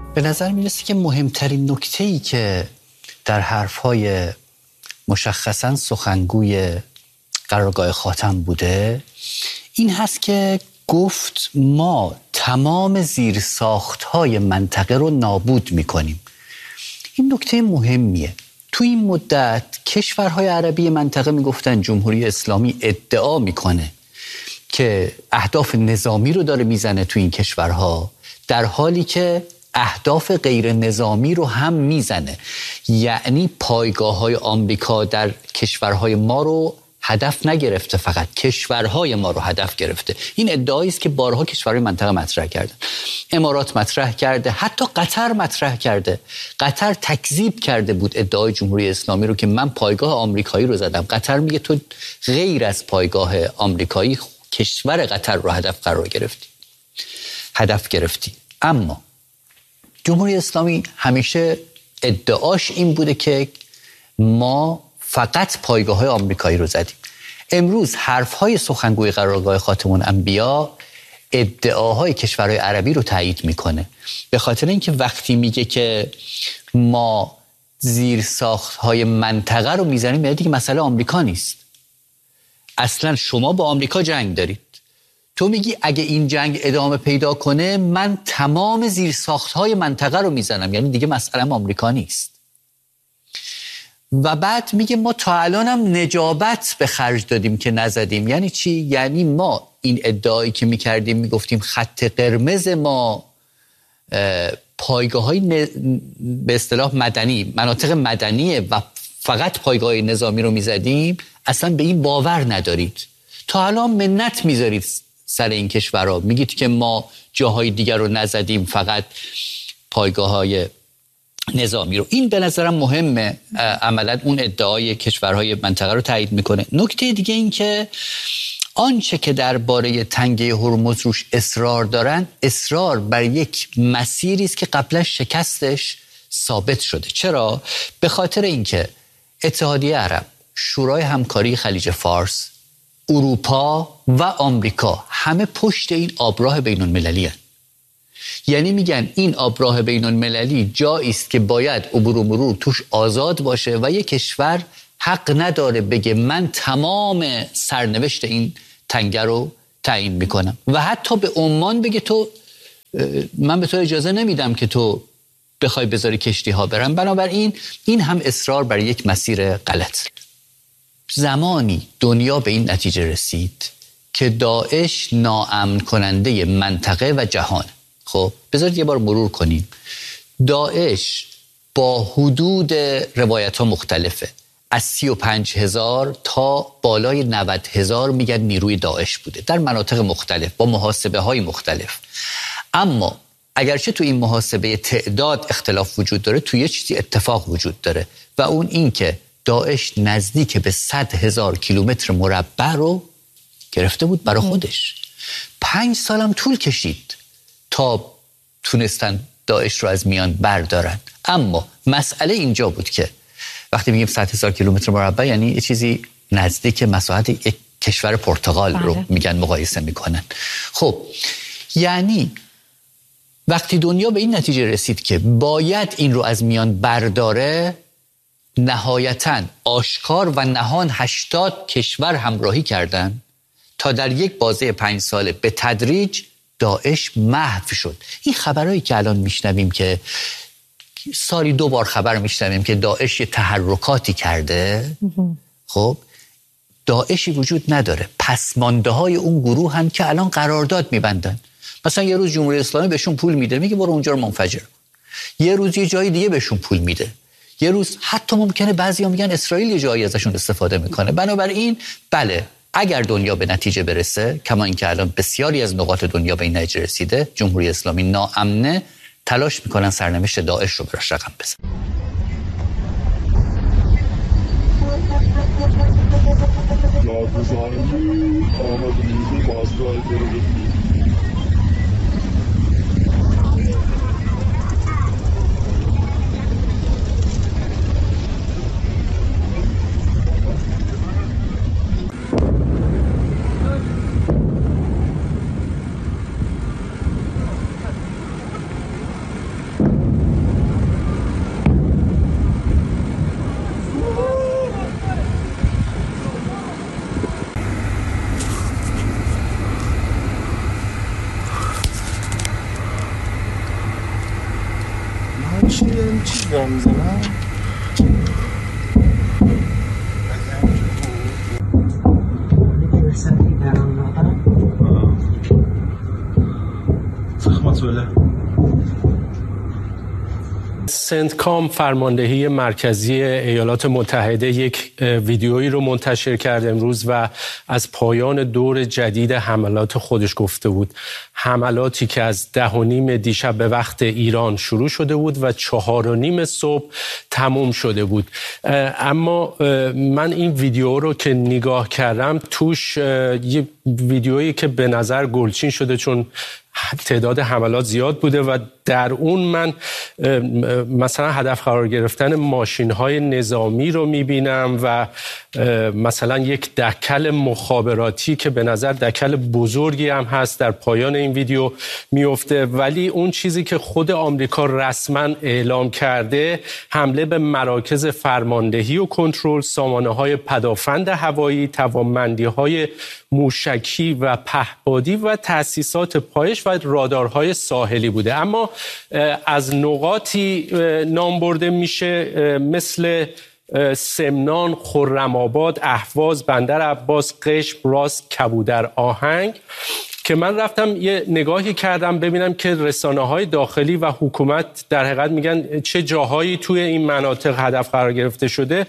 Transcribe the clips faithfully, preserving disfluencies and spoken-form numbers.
به نظر میرسه که مهمترین نکته‌ای که در حرف‌های مشخصاً سخنگوی قرارگاه خاتم بوده این هست که گفت ما تمام زیرساخت‌های منطقه رو نابود می‌کنیم. این نکته مهمیه. تو این مدت کشورهای عربی منطقه میگفتن جمهوری اسلامی ادعا میکنه که اهداف نظامی رو داره میزنه تو این کشورها، در حالی که اهداف غیر نظامی رو هم میزنه. یعنی پایگاه‌های آمریکا در کشورهای ما رو هدف نگرفته، فقط کشورهای ما رو هدف گرفته. این ادعایی است که بارها کشورهای منطقه مطرح کردن. امارات مطرح کرده، حتی قطر مطرح کرده. قطر تکذیب کرده بود ادعای جمهوری اسلامی رو که من پایگاه آمریکایی رو زدم. قطر میگه تو غیر از پایگاه آمریکایی کشور قطر رو هدف قرار گرفتی، هدف گرفتی. اما جمهوری اسلامی همیشه ادعاش این بوده که ما فقط پایگاه‌های آمریکایی رو زدیم. امروز حرف‌های سخنگوی قرارگاه خاتم الانبیا ادعاهای کشورهای عربی رو تایید میکنه، به خاطر اینکه وقتی میگه که ما زیرساخت‌های منطقه رو میزنیم یعنی دیگه مسئله آمریکا نیست. اصلا شما با آمریکا جنگ دارید، تو میگی اگه این جنگ ادامه پیدا کنه من تمام زیرساخت‌های منطقه رو میزنم، یعنی دیگه مسئله آمریکا نیست. و بعد میگه ما تا الان هم نجابت به خرج دادیم که نزدیم. یعنی چی؟ یعنی ما این ادعایی که میکردیم میگفتیم خط قرمز ما پایگاه های ن... به اصطلاح مدنی، مناطق مدنیه و فقط پایگاه نظامی رو میزدیم، اصلا به این باور ندارید. تا الان منت میذارید سر این کشورها، میگید که ما جاهای دیگر رو نزدیم، فقط پایگاه های نظامی رو. این به نظرم مهمه، عملا اون ادعای کشورهای منطقه رو تایید میکنه. نکته دیگه این که آنچه که درباره تنگه هرمز روش اصرار دارن، اصرار بر یک مسیری است که قبلا شکستش ثابت شده. چرا؟ به خاطر اینکه اتحادیه عرب، شورای همکاری خلیج فارس، اروپا و آمریکا همه پشت این آبراه بین المللی هستند. یعنی میگن این آبراه بین المللی جایی است که باید عبور و مرور توش آزاد باشه و یک کشور حق نداره بگه من تمام سرنوشت این تنگه رو تعیین میکنم و حتی به عمان بگه تو من به تو اجازه نمیدم که تو بخوای بذاری کشتی ها برن. بنابراین این هم اصرار بر یک مسیر غلط. زمانی دنیا به این نتیجه رسید که داعش ناامن کننده منطقه و جهان. خب بذارید یه بار مرور کنیم. داعش با حدود روایت ها مختلفه، از سی و پنج هزار تا بالای نود هزار میگن نیروی داعش بوده در مناطق مختلف با محاسبه های مختلف. اما اگرچه تو این محاسبه تعداد اختلاف وجود داره، تو یه چیزی اتفاق وجود داره و اون این که داعش نزدیک به صد هزار کیلومتر مربع رو گرفته بود برای خودش. پنج سالم طول کشید تا تونستن داعش رو از میان بردارن. اما مسئله اینجا بود که وقتی میگیم صد هزار کیلومتر مربع یعنی یه چیزی نزدیک مساحت یک کشور پرتغال بله. رو میگن مقایسه میکنن. خب یعنی وقتی دنیا به این نتیجه رسید که باید این رو از میان برداره، نهایتاً آشکار و نهان هشتاد کشور همراهی کردن تا در یک بازه پنج ساله به تدریج داعش محو شد. این خبرهایی که الان میشنویم که سالی دو بار خبر میشنویم که داعش یه تحرکاتی کرده، خب داعشی وجود نداره. پسمانده های اون گروه هم که الان قرارداد میبندن. مثلا یه روز جمهوری اسلامی بهشون پول میده، میگه برو اونجا رو منفجر. یه روز یه جای دیگه بهشون پول میده. یه روز حتی ممکنه بعضیا میگن اسرائیل یه جایی ازشون استفاده میکنه. بنابراین بله، اگر دنیا به نتیجه برسه، کما اینکه الان بسیاری از نقاط دنیا به این نتیجه رسیده، جمهوری اسلامی ناامنه، تلاش میکنن سرنوشت داعش رو براش رقم بزنن. دارم چیز دارم میزنم سنتکام فرماندهی مرکزی ایالات متحده یک ویدیویی رو منتشر کرد امروز و از پایان دور جدید حملات خودش گفته بود. حملاتی که از ده و نیم دیشب به وقت ایران شروع شده بود و چهار و نیم صبح تموم شده بود. اما من این ویدیو رو که نگاه کردم توش یه ویدیویی که به نظر گلچین شده چون تعداد حملات زیاد بوده و در اون من مثلا هدف قرار گرفتن ماشین‌های نظامی رو می‌بینم و مثلا یک دکل مخابراتی که به نظر دکل بزرگی هم هست در پایان این ویدیو میفته، ولی اون چیزی که خود آمریکا رسما اعلام کرده حمله به مراکز فرماندهی و کنترل، سامانه‌های پدافند هوایی، توانمندی‌های موشکی و پهپادی و تأسیسات پایش و رادارهای ساحلی بوده. اما از نقاطی نام برده میشه مثل سمنان، خرم‌آباد، اهواز، بندر عباس، قشم، راس، کبودر آهنگ که من رفتم یه نگاهی کردم ببینم که رسانه‌های داخلی و حکومت در حقیقت میگن چه جاهایی توی این مناطق هدف قرار گرفته شده.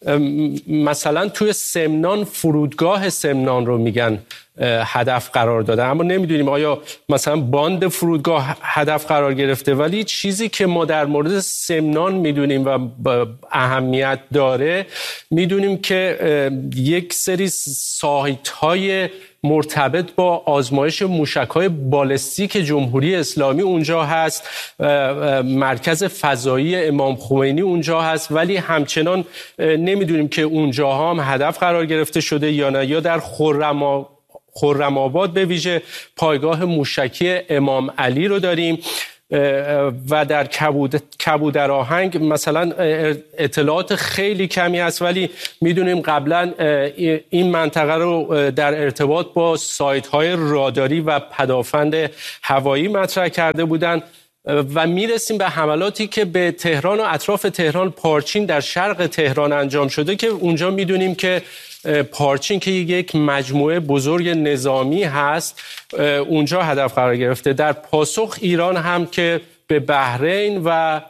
مثلا توی سمنان فرودگاه سمنان رو میگن هدف قرار داده، اما نمیدونیم آیا مثلا باند فرودگاه هدف قرار گرفته، ولی چیزی که ما در مورد سمنان میدونیم و اهمیت داره میدونیم که یک سری سایت‌های مرتبط با آزمایش موشک‌های بالستیک جمهوری اسلامی اونجا هست، مرکز فضایی امام خمینی اونجا هست، ولی همچنان نمیدونیم که اونجا هم هدف قرار گرفته شده یا نه. یا در خرم خرم‌آباد به ویژه پایگاه موشکی امام علی رو داریم و در کبود کبودر آهنگ مثلا اطلاعات خیلی کمی هست، ولی میدونیم قبلا این منطقه رو در ارتباط با سایت‌های راداری و پدافند هوایی مطرح کرده بودن و میرسیم به حملاتی که به تهران و اطراف تهران، پارچین در شرق تهران انجام شده که اونجا میدونیم که پارچین که یک مجموعه بزرگ نظامی هست اونجا هدف قرار گرفته. در پاسخ ایران هم که به بحرین و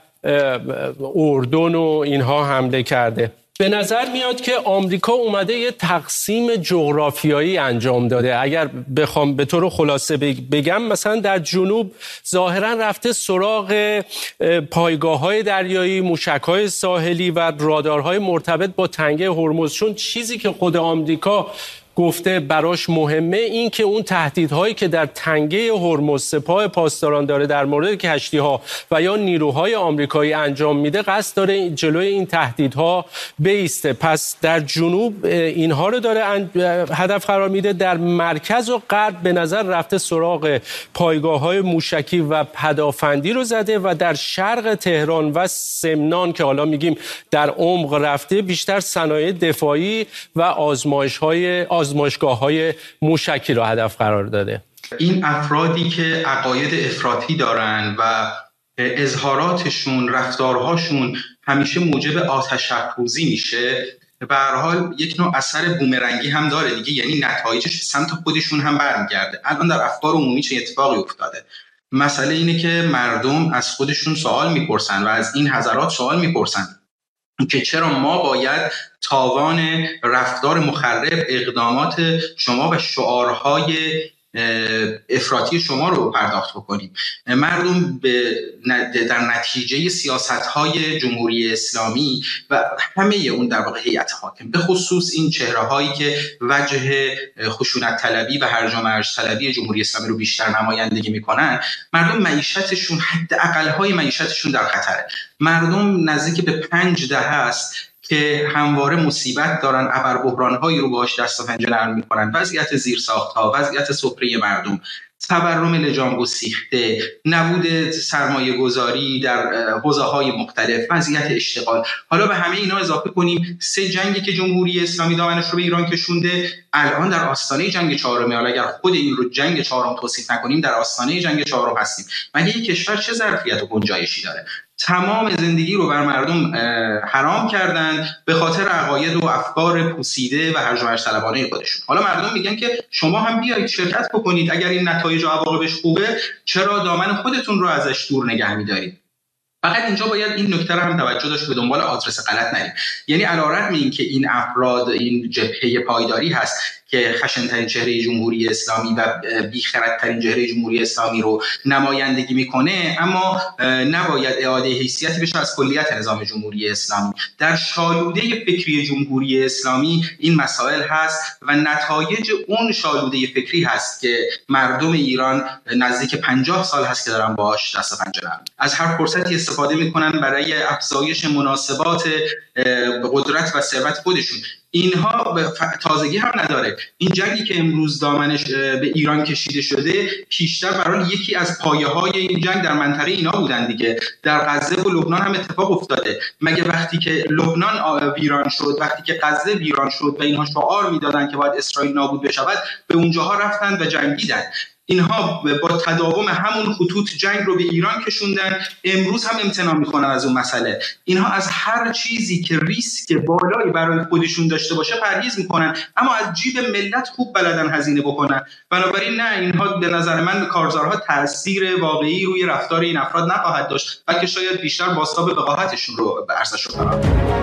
اردن و اینها حمله کرده. به نظر میاد که آمریکا اومده یه تقسیم جغرافیایی انجام داده. اگر بخوام به طور خلاصه بگم مثلا در جنوب ظاهرا رفته سراغ پایگاه‌های دریایی، موشک‌های ساحلی و رادارهای مرتبط با تنگه هرمز، چون چیزی که خود آمریکا گفته براش مهمه این که اون تهدیدهایی که در تنگه هرمز سپاه پاسداران داره در مورد کشتی‌ها و یا نیروهای آمریکایی انجام میده، قصد داره جلوی این تهدیدها بایسته. پس در جنوب اینها رو داره هدف قرار میده. در مرکز و غرب به نظر رفته سراغ پایگاه‌های موشکی و پدافندی رو زده و در شرق تهران و سمنان که حالا میگیم در عمق رفته بیشتر صنایع دفاعی و آزمایش‌های آزمایشگاه‌های موشکی را هدف قرار داده. این افرادی که عقاید افراطی دارن و اظهاراتشون، رفتارهاشون همیشه موجب آتش افروزی میشه، به هر حال یک نوع اثر بومرنگی هم داره دیگه، یعنی نتایجش سمت خودشون هم برمیگرده. الان در افکار عمومی چه اتفاقی افتاده؟ مسئله اینه که مردم از خودشون سوال میپرسن و از این حضرات سوال میپرسن که چرا ما باید تاوان رفتار مخرب اقدامات شما و شعارهای افراطی شما رو پرداخت بکنیم. مردم به در نتیجه سیاست‌های جمهوری اسلامی و همه اون در واقع هیئت حاکم، به خصوص این چهره‌هایی که وجه خشونت طلبی و هرج و مرج طلبی جمهوری اسلامی رو بیشتر نمایندگی میکنن، مردم معیشتشون، حداقل‌های معیشتشون در خطره. مردم نزدیک به پنج دهه است که همواره مصیبت دارن، ابر بحران‌هایی رو باهاش دست و پنجه نرم می‌کنن. وضعیت زیرساخت‌ها، وضعیت سفره مردم، تورم لجام گسیخته، نبود سرمایه گذاری در حوزه‌های مختلف، وضعیت اشتغال. حالا به همه اینا اضافه کنیم سه جنگی که جمهوری اسلامی دامنش رو به ایران کشونده، الان در آستانه جنگ چهارم. حالا اگر خود این رو جنگ چهارم توصیف نکنیم، در آستانه جنگ چهارم هستیم. مگه این کشور چه ظرفیت و گنجایشی داره؟ تمام زندگی رو بر مردم حرام کردن به خاطر عقاید و افکار پوسیده و هرج و مرج طلبانه خودشون. حالا مردم میگن که شما هم بیایید شرکت بکنید، اگر این نتایج و عواقبش خوبه چرا دامن خودتون رو ازش دور نگه می‌دارید؟ فقط اینجا باید این نکته رو هم توجه داشت، به دنبال آدرس غلط نریم. یعنی علیرغم این که این افراد این جبهه پایداری هست که خشن‌ترین چهره جمهوری اسلامی و بی‌خردترین چهره جمهوری اسلامی رو نمایندگی میکنه، اما نباید اعاده حیثیتی بشه از کلیت نظام جمهوری اسلامی. در شالوده فکری جمهوری اسلامی این مسائل هست و نتایج اون شالوده فکری هست که مردم ایران نزدیک پنجاه سال هست که دارن باهاش دست و پنجه نرم از هر فرصتی استفاده میکنن برای افزایش مناسبات قدرت و ثروت خودشون. اینها تازگی هم نداره. این جنگی که امروز دامنش به ایران کشیده شده پیشتر برای یکی از پایه‌های این جنگ در منطقه اینا بودن دیگه. در غزه و لبنان هم اتفاق افتاده. مگه وقتی که لبنان ویران شد، وقتی که غزه ویران شد و اینها شعار میدادن که باید اسرائیل نابود بشود، به اونجاها رفتن و جنگیدن. اینها با تداوم همون خطوط جنگ رو به ایران کشوندن، امروز هم امتناع میکنن از اون مسئله. اینها از هر چیزی که ریسک بالایی برای خودشون داشته باشه پرهیز میکنن، اما از جیب ملت خوب بلدن هزینه بکنن. بنابراین نه، اینها به نظر من کارزارها تاثیر واقعی روی رفتار این افراد نخواهد داشت، بلکه شاید بیشتر بازتاب وقاحتشون رو به عرصه‌شون قرار بده.